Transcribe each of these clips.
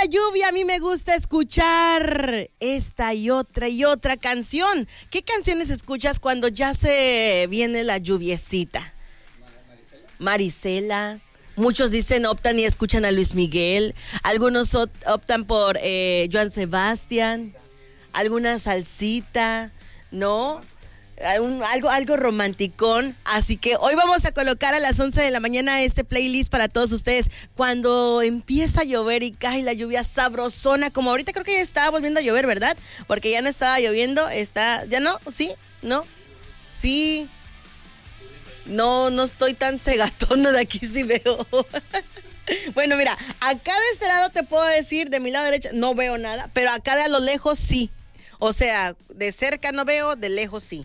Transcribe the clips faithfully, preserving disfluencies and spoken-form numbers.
lluvia a mí me gusta escuchar esta y otra y otra canción. ¿Qué canciones escuchas cuando ya se viene la lluviecita? Marisela. Muchos dicen, optan y escuchan a Luis Miguel. Algunos optan por eh, Joan Sebastián. Alguna salsita, ¿no? Un, algo, algo romanticón. Así que hoy vamos a colocar a las once de la mañana este playlist para todos ustedes. Cuando empieza a llover y cae la lluvia sabrosona, como ahorita creo que ya estaba volviendo a llover, ¿verdad? Porque ya no estaba lloviendo, está, ¿ya no? ¿Sí? ¿No? Sí. No, no estoy tan cegatona de aquí, sí veo. Bueno, mira, acá de este lado te puedo decir, de mi lado derecho no veo nada, pero acá de a lo lejos sí. O sea, de cerca no veo, de lejos sí.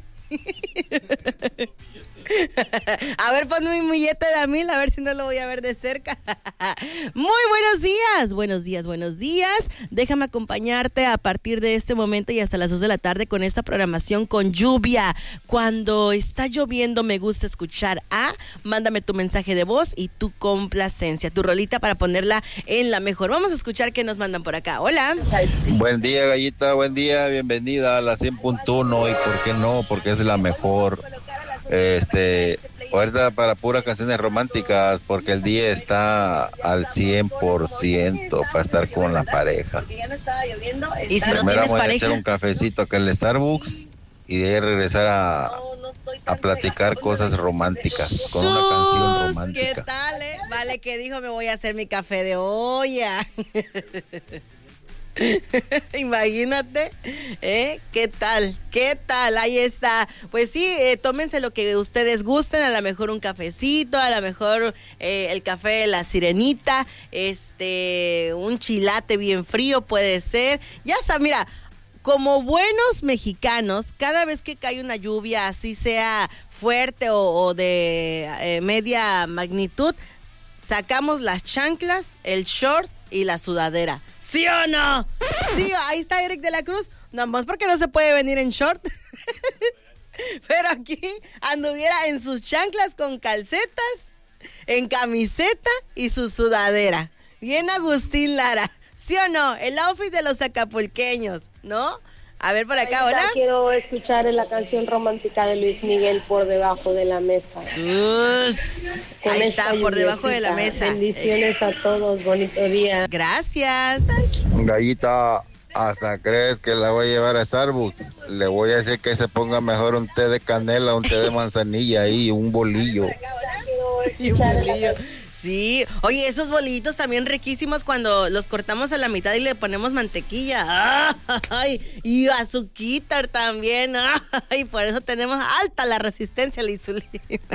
A ver, ponme mi billete de a mil, a ver si no lo voy a ver de cerca. Muy buenos días, buenos días, buenos días. Déjame acompañarte a partir de este momento y hasta las dos de la tarde con esta programación con lluvia. Cuando está lloviendo me gusta escuchar a, mándame tu mensaje de voz y tu complacencia, tu rolita para ponerla en la mejor. Vamos a escuchar qué nos mandan por acá. Hola. Buen día, Gallita, buen día, bienvenida a la cien punto uno. ¿Y por qué no? Porque es la mejor. Este, ahorita para puras canciones románticas, porque el día está al cien por ciento para estar con la pareja. ¿Y si no Primero tienes vamos a pareja? echar un cafecito acá en el Starbucks y de ahí regresar a, a platicar cosas románticas con una canción romántica. ¿Qué tal, eh? Vale, que dijo me voy a hacer mi café de olla. Imagínate, ¿eh? ¿Qué tal? ¿Qué tal? Ahí está. Pues sí, eh, tómense lo que ustedes gusten, a lo mejor un cafecito, a lo mejor eh, el café de la sirenita, este, un chilate bien frío puede ser. Ya está, mira, como buenos mexicanos, cada vez que cae una lluvia, así sea fuerte o, o de eh, media magnitud, sacamos las chanclas, el short y la sudadera. ¿Sí o no? Sí, ahí está Eric de la Cruz. No más porque no se puede venir en short. Pero aquí anduviera en sus chanclas con calcetas, en camiseta y su sudadera. Bien Agustín Lara. ¿Sí o no? El outfit de los acapulqueños, ¿no? A ver por acá, hola. Quiero escuchar la canción romántica de Luis Miguel, Por Debajo de la Mesa. Sus. Ahí está, Por Debajo de la Mesa. Bendiciones a todos, bonito día. Gracias. Gallita, hasta crees que la voy a llevar a Starbucks. Le voy a decir que se ponga mejor un té de canela, un té de manzanilla y un bolillo. Y un bolillo. Sí, oye, esos bolillitos también riquísimos cuando los cortamos a la mitad y le ponemos mantequilla. Ay, y azuquitar también. Ay, por eso tenemos alta la resistencia a la insulina.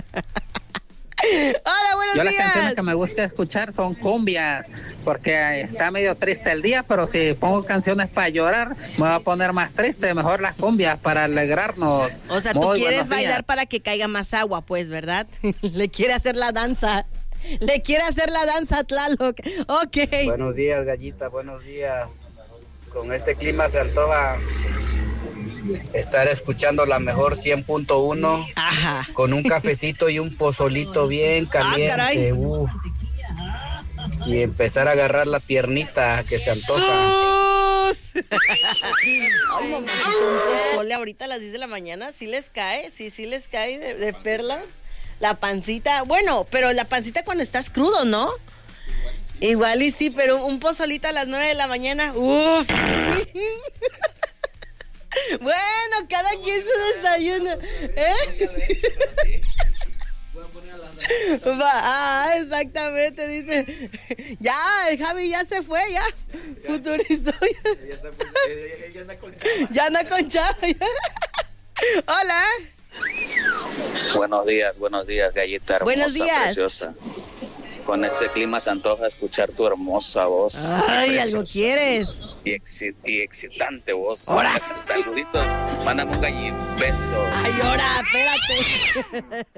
Hola, buenos Yo días. las canciones que me gusta escuchar son cumbias, porque está medio triste el día, pero si pongo canciones para llorar, me voy a poner más triste. Mejor las cumbias para alegrarnos. O sea, tú quieres bailar para que caiga más agua, pues, ¿verdad? Le quiere hacer la danza. Le quiere hacer la danza a Tlaloc. Ok. Buenos días, Gallita, buenos días. Con este clima se antoja estar escuchando la mejor cien punto uno. Ajá. Con un cafecito y un pozolito bien caliente. Ah, caray. Uf. Y empezar a agarrar la piernita que se antoja. Ay, mamacito, un pozole ahorita a las diez de la mañana, ¿sí les cae? Sí, sí les cae de, de perla. La pancita, bueno, pero la pancita cuando estás crudo, ¿no? Igual y sí, pero un pozolito a las nueve de la mañana, uff. Bueno, cada quien su desayuno, ¿eh? Va, ah, exactamente, dice. Ya, el Javi ya se fue, ya. Futurizó. Ya anda con chava. Ya anda con chava. Hola. Buenos días, buenos días, Gallita hermosa, buenos días. Preciosa. Con este clima se antoja escuchar tu hermosa voz. Ay, preciosa. algo quieres. Y, exi- y excitante voz. ¡Hora! Saluditos. Mándame un gallín beso. Ay, ahora, espérate.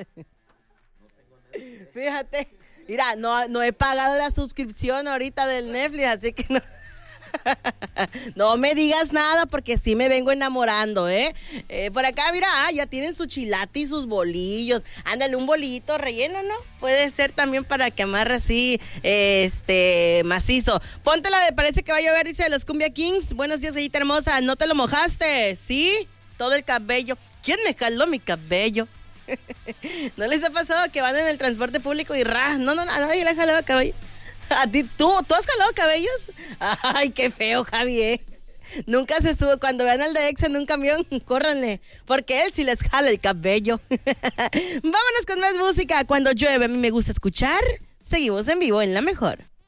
Fíjate, mira, no, no he pagado la suscripción ahorita del Netflix, así que no. No me digas nada porque sí me vengo enamorando, ¿eh? eh por acá, mira, ah, ya tienen su chilate y sus bolillos. Ándale, un bolito relleno, ¿no? Puede ser también para que amarre así, este, macizo. Póntela de parece que va a llover, dice los Cumbia Kings. Buenos días, gallita hermosa. ¿No te lo mojaste? ¿Sí? Todo el cabello. ¿Quién me jaló mi cabello? ¿No les ha pasado que van en el transporte público y ra? No, no, a nadie le ha jalado cabello. ¿A ti? ¿Tú? ¿Tú has jalado cabellos? Ay, qué feo, Javier. Nunca se sube. Cuando vean al de Exa en un camión, córranle, porque él sí les jala el cabello. Vámonos con más música. Cuando llueve, a mí me gusta escuchar. Seguimos en vivo en La Mejor.